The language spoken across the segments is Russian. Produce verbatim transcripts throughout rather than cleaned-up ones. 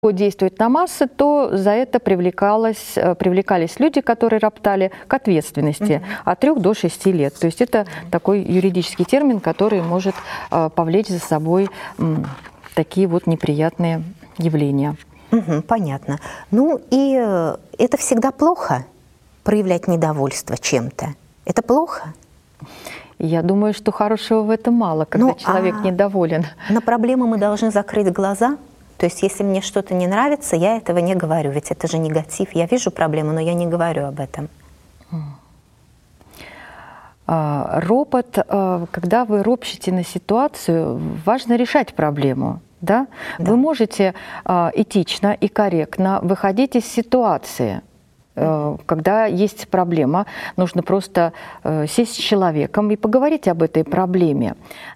действовать на массы, то за это привлекалось, привлекались люди, которые роптали, к ответственности mm-hmm. от трех до шести лет. То есть это такой юридический термин, который может повлечь за собой такие вот неприятные явления. Угу, понятно. Ну и это всегда плохо, проявлять недовольство чем-то. Это плохо? Я думаю, что хорошего в этом мало, когда ну, человек а недоволен. На проблему мы должны закрыть глаза. То есть если мне что-то не нравится, я этого не говорю. Ведь это же негатив. Я вижу проблему, но я не говорю об этом. Ропот, когда вы ропщите на ситуацию, важно решать проблему. Да? Да. Вы можете этично и корректно выходить из ситуации. Когда есть проблема, нужно просто сесть с человеком и поговорить об этой проблеме.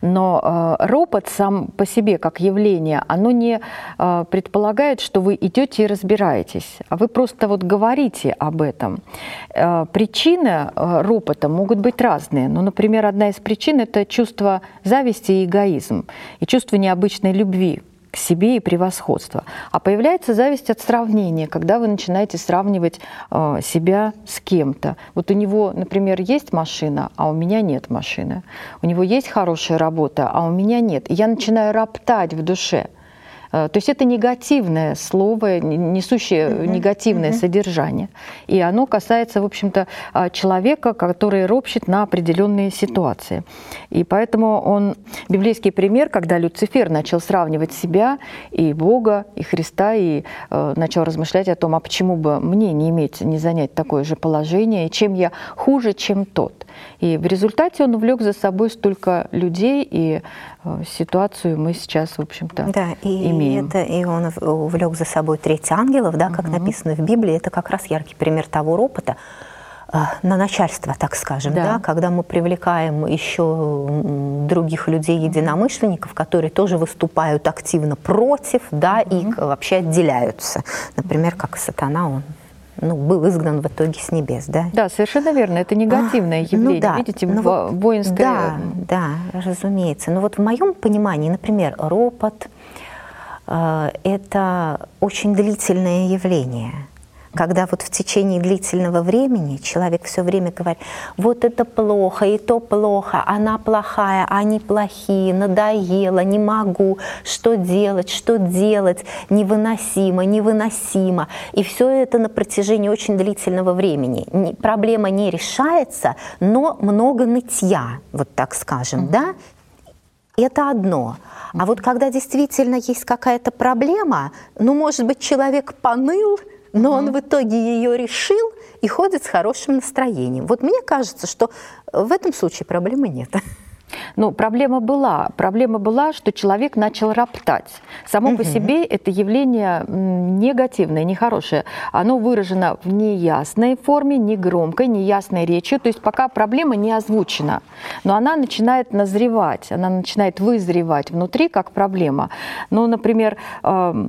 Но ропот сам по себе, как явление, оно не предполагает, что вы идете и разбираетесь, а вы просто вот говорите об этом. Причины ропота могут быть разные. Ну, например, одна из причин – это чувство зависти и эгоизм, и чувство необычной любви к себе и превосходства. А появляется зависть от сравнения, когда вы начинаете сравнивать э, себя с кем-то. Вот у него, например, есть машина, а у меня нет машины. У него есть хорошая работа, а у меня нет. И я начинаю роптать в душе. То есть это негативное слово, несущее uh-huh. негативное uh-huh. содержание. И оно касается, в общем-то, человека, который ропщет на определенные ситуации. И поэтому он, библейский пример, когда Люцифер начал сравнивать себя и Бога, и Христа, и э, начал размышлять о том, а почему бы мне не иметь, не занять такое же положение, и чем я хуже, чем тот. И в результате он увлек за собой столько людей, и э, ситуацию мы сейчас, в общем-то, да, и имеем. И, это, и он увлек за собой треть ангелов, да, как угу. написано в Библии. Это как раз яркий пример того ропота э, на начальство, так скажем, да. Да, когда мы привлекаем еще других людей, единомышленников, которые тоже выступают активно против, да, угу. и вообще отделяются. Например, как сатана, он ну, был изгнан в итоге с небес, да? Да, совершенно верно. Это негативное а, явление. Ну, да. Видите, ну, во, воинское... Да, да, разумеется. Но вот в моем понимании, например, ропот э, – это очень длительное явление. Когда вот в течение длительного времени человек все время говорит, вот это плохо, и то плохо, она плохая, они плохие, надоело, не могу, что делать, что делать, невыносимо, невыносимо. И все это на протяжении очень длительного времени. Проблема не решается, но много нытья, вот так скажем, mm-hmm. да? Это одно. А вот когда действительно есть какая-то проблема, ну, может быть, человек поныл, но он в итоге ее решил и ходит с хорошим настроением. Вот мне кажется, что в этом случае проблемы нет. Ну, проблема была. Проблема была, что человек начал роптать. Само угу. по себе это явление негативное, нехорошее. Оно выражено в неясной форме, негромкой, неясной речью. То есть пока проблема не озвучена. Но она начинает назревать, она начинает вызревать внутри как проблема. Ну, например, э,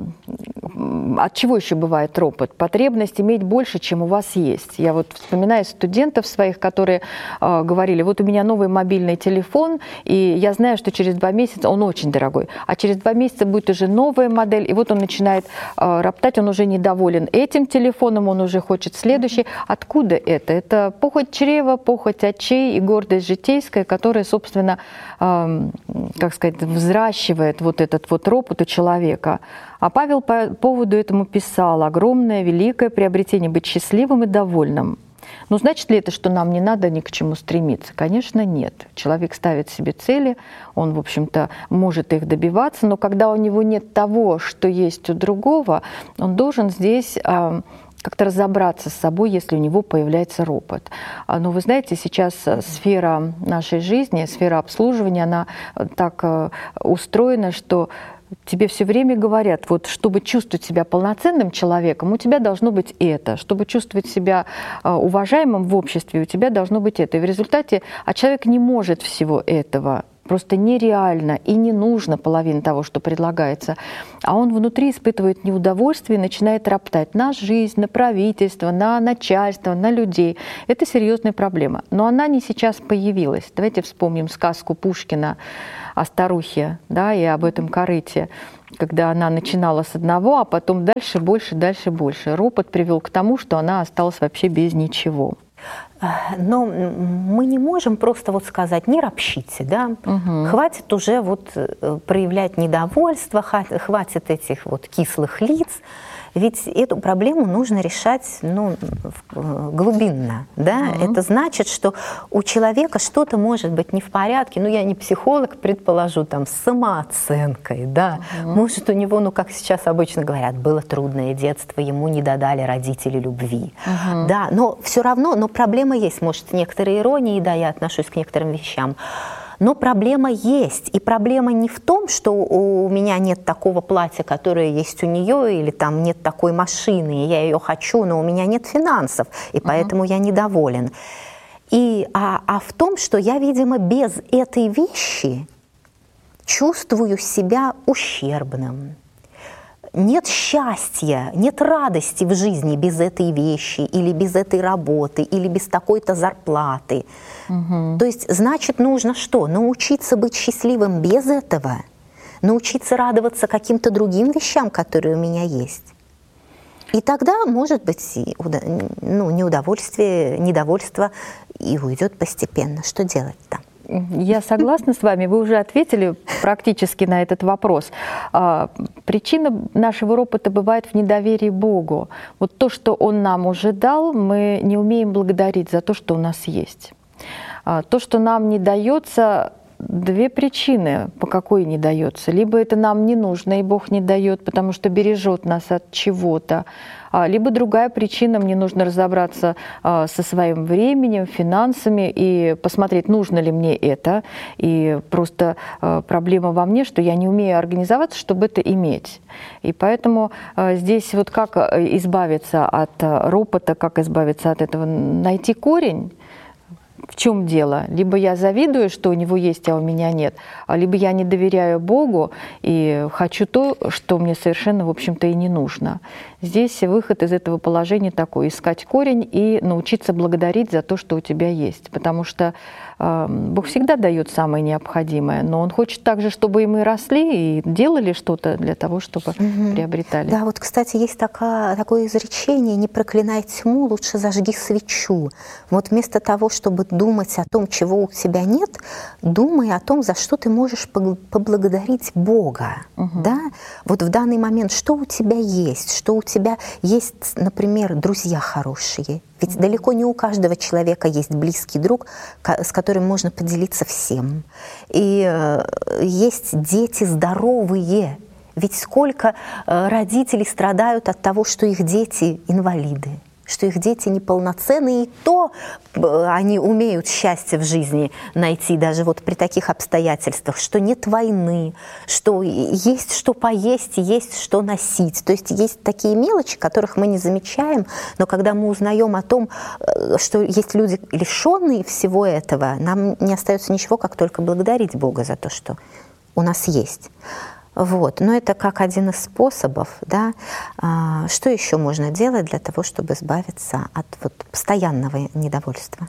от чего еще бывает ропот? Потребность иметь больше, чем у вас есть. Я вот вспоминаю студентов своих, которые э, говорили, вот у меня новый мобильный телефон, и я знаю, что через два месяца он очень дорогой, а через два месяца будет уже новая модель, и вот он начинает э, роптать, он уже недоволен этим телефоном, он уже хочет следующий. Откуда это? Это похоть чрева, похоть очей и гордость житейская, которая, собственно, э, как сказать, взращивает вот этот вот ропот у человека. А Павел по поводу этому писал: огромное, великое приобретение быть счастливым и довольным. Ну, значит ли это, что нам не надо ни к чему стремиться? Конечно, нет. Человек ставит себе цели, он, в общем-то, может их добиваться, но когда у него нет того, что есть у другого, он должен здесь а, как-то разобраться с собой, если у него появляется ропот. А, но вы знаете, сейчас сфера нашей жизни, сфера обслуживания, она так а, устроена, что тебе все время говорят, вот чтобы чувствовать себя полноценным человеком, у тебя должно быть это. Чтобы чувствовать себя уважаемым в обществе, у тебя должно быть это. И в результате, а человек не может всего этого просто нереально и не нужно половина того, что предлагается. А он внутри испытывает неудовольствие и начинает роптать на жизнь, на правительство, на начальство, на людей. Это серьезная проблема. Но она не сейчас появилась. Давайте вспомним сказку Пушкина о старухе, да, и об этом корыте, когда она начинала с одного, а потом дальше, больше, дальше, больше. Ропот привел к тому, что она осталась вообще без ничего. Но мы не можем просто вот сказать, не ропщите, да, угу. Хватит уже вот проявлять недовольство, хватит этих вот кислых лиц. Ведь эту проблему нужно решать, ну, глубинно, да. Mm-hmm. Это значит, что у человека что-то может быть не в порядке. Ну, я не психолог, предположу, там, с самооценкой, да. Mm-hmm. Может, у него, ну, как сейчас обычно говорят, было трудное детство, ему не додали родители любви. Mm-hmm. Да, но все равно, но проблема есть. Может, с некоторой иронией, да, я отношусь к некоторым вещам. Но проблема есть. И проблема не в том, что у меня нет такого платья, которое есть у нее, или там нет такой машины, и я ее хочу, но у меня нет финансов, и поэтому uh-huh. я недоволен. И, а, а в том, что я, видимо, без этой вещи чувствую себя ущербным. Нет счастья, нет радости в жизни без этой вещи, или без этой работы, или без такой-то зарплаты. Угу. То есть, значит, нужно что? Научиться быть счастливым без этого, научиться радоваться каким-то другим вещам, которые у меня есть. И тогда, может быть, ну, неудовольствие, недовольство и уйдет постепенно. Что делать-то? Я согласна с вами, вы уже ответили практически на этот вопрос. Причина нашего ропота бывает в недоверии Богу. Вот то, что Он нам уже дал, мы не умеем благодарить за то, что у нас есть. То, что нам не дается, две причины, по какой не дается. Либо это нам не нужно, и Бог не дает, потому что бережет нас от чего-то. Либо другая причина, мне нужно разобраться со своим временем, финансами и посмотреть, нужно ли мне это. И просто проблема во мне, что я не умею организоваться, чтобы это иметь. И поэтому здесь вот как избавиться от ропота, как избавиться от этого, найти корень. В чем дело? Либо я завидую, что у него есть, а у меня нет, либо я не доверяю Богу и хочу то, что мне совершенно, в общем-то, и не нужно. Здесь выход из этого положения такой: искать корень и научиться благодарить за то, что у тебя есть. Потому что э, Бог всегда дает самое необходимое, но Он хочет также, чтобы и мы росли и делали что-то для того, чтобы угу. приобретали. Да, вот, кстати, есть такая, такое изречение: не проклинай тьму, лучше зажги свечу. Вот вместо того, чтобы думать о том, чего у тебя нет, думай о том, за что ты можешь поблагодарить Бога. Угу. Да? Вот в данный момент, что у тебя есть, что у тебя есть, например, друзья хорошие. Ведь угу. далеко не у каждого человека есть близкий друг, с которым можно поделиться всем. И э, есть дети здоровые. Ведь сколько э, родителей страдают от того, что их дети инвалиды, что их дети неполноценные, и то они умеют счастье в жизни найти, даже вот при таких обстоятельствах, что нет войны, что есть что поесть, есть что носить. То есть есть такие мелочи, которых мы не замечаем, но когда мы узнаем о том, что есть люди, лишенные всего этого, нам не остается ничего, как только благодарить Бога за то, что у нас есть. Вот. Но это как один из способов. Да? А, что еще можно делать для того, чтобы избавиться от вот постоянного недовольства?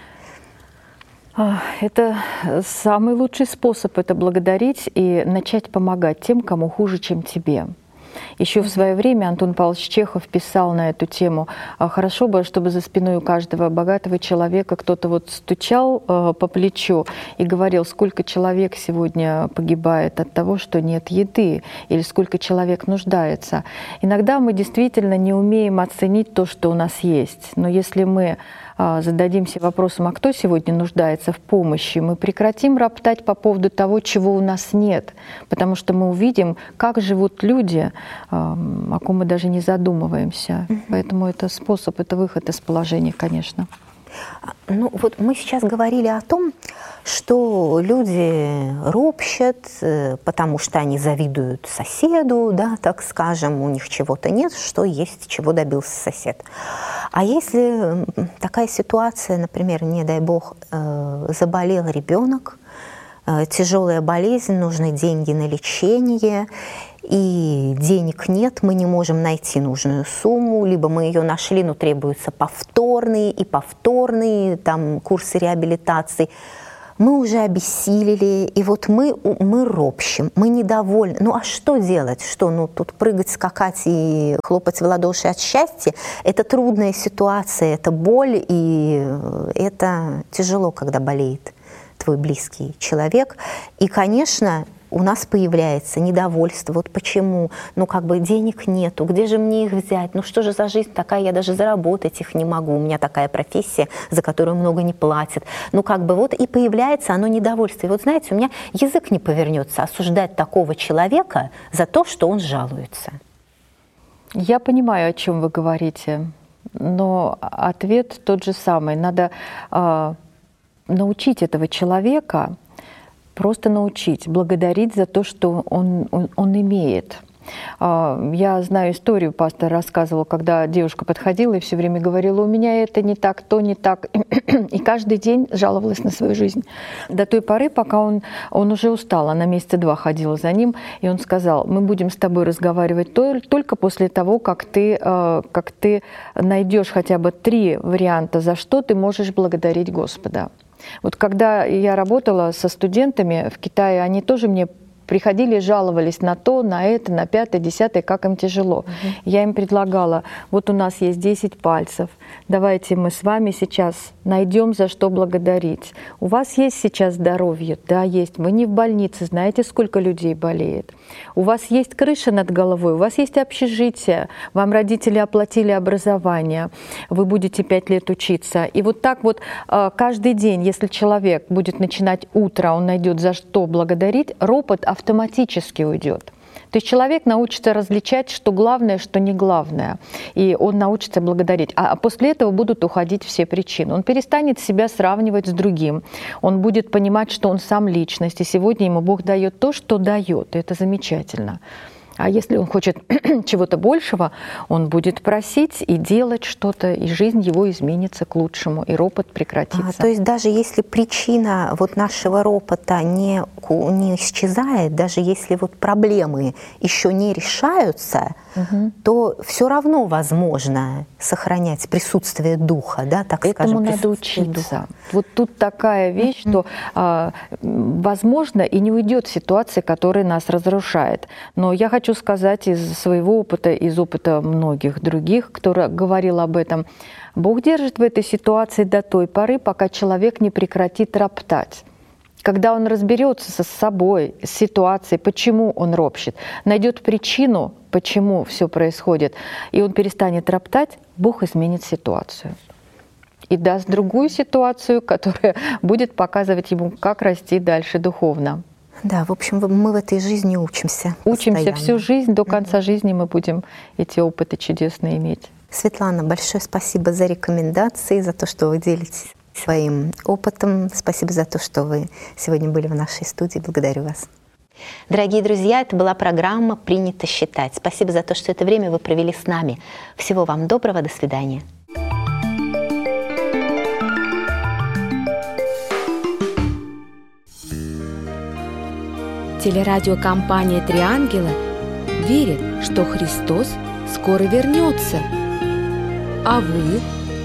Это самый лучший способ — это благодарить и начать помогать тем, кому хуже, чем тебе. Еще в свое время Антон Павлович Чехов писал на эту тему: хорошо бы, чтобы за спиной у каждого богатого человека кто-то вот стучал по плечу и говорил, сколько человек сегодня погибает от того, что нет еды, или сколько человек нуждается. Иногда мы действительно не умеем оценить то, что у нас есть. Но если мы зададимся вопросом, а кто сегодня нуждается в помощи, мы прекратим роптать по поводу того, чего у нас нет, потому что мы увидим, как живут люди, о ком мы даже не задумываемся. Угу. Поэтому это способ, это выход из положения, конечно. Ну вот мы сейчас говорили о том, что люди ропщат, потому что они завидуют соседу, да, так скажем, у них чего-то нет, что есть, чего добился сосед. А если такая ситуация, например, не дай бог, заболел ребенок, тяжелая болезнь, нужны деньги на лечение, и денег нет, мы не можем найти нужную сумму, либо мы ее нашли, но требуются повторные и повторные там, курсы реабилитации. Мы уже обессилели, и вот мы, мы ропщим, мы недовольны. Ну а что делать? Что, ну тут прыгать, скакать и хлопать в ладоши от счастья? Это трудная ситуация, это боль, и это тяжело, когда болеет твой близкий человек. И, конечно, у нас появляется недовольство. Вот почему? Ну, как бы денег нету, где же мне их взять? Ну, что же за жизнь такая? Я даже заработать их не могу. У меня такая профессия, за которую много не платят. Ну, как бы вот и появляется оно недовольство. И вот, знаете, у меня язык не повернется осуждать такого человека за то, что он жалуется. Я понимаю, о чем вы говорите, но ответ тот же самый. Надо э, научить этого человека, просто научить, благодарить за то, что он, он, он имеет. Я знаю историю, пастор рассказывал, когда девушка подходила и все время говорила: у меня это не так, то не так. И каждый день жаловалась на свою жизнь. До той поры, пока он, он уже устал, она месяца два ходила за ним, и он сказал: мы будем с тобой разговаривать только после того, как ты, как ты найдешь хотя бы три варианта, за что ты можешь благодарить Господа. Вот когда я работала со студентами в Китае, они тоже мне приходили и жаловались на то, на это, на пятое, десятое, как им тяжело. Uh-huh. Я им предлагала: вот у нас есть десять пальцев, давайте мы с вами сейчас найдем, за что благодарить. У вас есть сейчас здоровье? Да, есть. Вы не в больнице, знаете, сколько людей болеет. У вас есть крыша над головой, у вас есть общежитие, вам родители оплатили образование, вы будете пять лет учиться. И вот так вот каждый день, если человек будет начинать утро, он найдет, за что благодарить, ропот автоматически уйдет. То есть человек научится различать, что главное, что не главное. И он научится благодарить. А после этого будут уходить все причины. Он перестанет себя сравнивать с другим. Он будет понимать, что он сам личность. И сегодня ему Бог дает то, что дает. И это замечательно. А если он хочет чего-то большего, он будет просить и делать что-то, и жизнь его изменится к лучшему, и ропот прекратится. А, то есть даже если причина вот нашего ропота не, не исчезает, даже если вот проблемы еще не решаются, угу. то все равно возможно сохранять присутствие духа, да, так Этому скажем. Этому надо учиться. Духа. Вот тут такая вещь, угу. что а, возможно и не уйдет ситуация, которая нас разрушает. Но я хочу Хочу сказать из своего опыта, из опыта многих других, кто говорил об этом: Бог держит в этой ситуации до той поры, пока человек не прекратит роптать. Когда он разберется со собой, с ситуацией, почему он ропщет, найдет причину, почему все происходит, и он перестанет роптать, Бог изменит ситуацию. И даст другую ситуацию, которая будет показывать ему, как расти дальше духовно. Да, в общем, мы в этой жизни учимся. Учимся постоянно. Всю жизнь, до конца mm-hmm. жизни мы будем эти опыты чудесные иметь. Светлана, большое спасибо за рекомендации, за то, что вы делитесь своим опытом. Спасибо за то, что вы сегодня были в нашей студии. Благодарю вас. Дорогие друзья, это была программа «Принято считать». Спасибо за то, что это время вы провели с нами. Всего вам доброго, до свидания. Телерадиокомпания «Три ангела» верит, что Христос скоро вернется. А вы?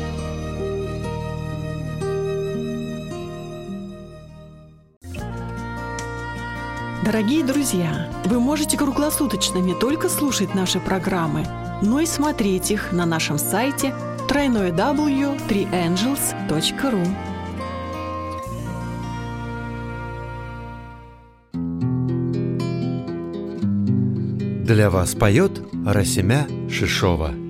Дорогие друзья, вы можете круглосуточно не только слушать наши программы, но и смотреть их на нашем сайте дабл ю дабл ю дабл ю точка три ангелс точка ру. Для вас поет Расимя Шишова.